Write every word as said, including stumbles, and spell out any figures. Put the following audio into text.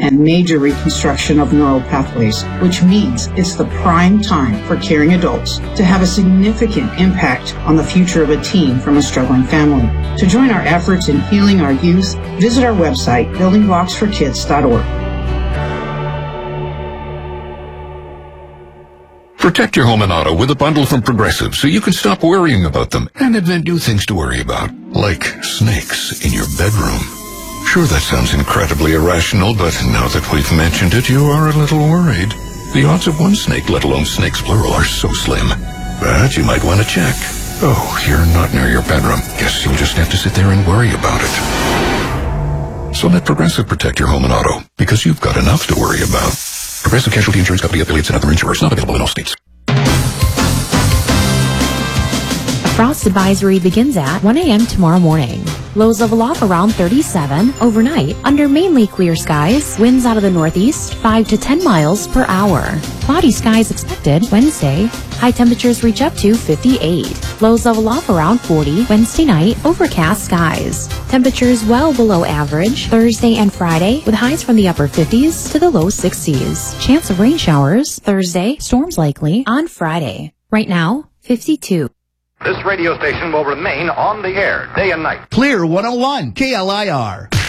and major reconstruction of neural pathways, which means it's the prime time for caring adults to have a significant impact on the future of a teen from a struggling family. To join our efforts in healing our youth, visit our website, building blocks for kids dot org. Protect your home and auto with a bundle from Progressive so you can stop worrying about them and invent new things to worry about, like snakes in your bedroom. Sure, that sounds incredibly irrational, but now that we've mentioned it, you are a little worried. The odds of one snake, let alone snakes plural, are so slim. But you might want to check. Oh, you're not near your bedroom. Guess you'll just have to sit there and worry about it. So let Progressive protect your home and auto, because you've got enough to worry about. Progressive Casualty Insurance Company, affiliates, and other insurers. Not available in all states. A frost advisory begins at one a.m. tomorrow morning. Lows level off around thirty-seven. Overnight, under mainly clear skies, winds out of the northeast, five to ten miles per hour. Cloudy skies expected Wednesday. High temperatures reach up to fifty-eight. Lows level off around forty. Wednesday night, overcast skies. Temperatures well below average Thursday and Friday, with highs from the upper fifties to the low sixties. Chance of rain showers Thursday, storms likely on Friday. Right now, fifty-two. This radio station will remain on the air day and night. Clear one oh one, K L I R.